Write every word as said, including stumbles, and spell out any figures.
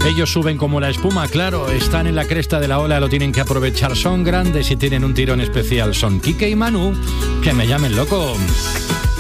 Ellos suben como la espuma, claro, están en la cresta de la ola, lo tienen que aprovechar, son grandes y tienen un tirón especial. Son Quique y Manu, que me llamen loco.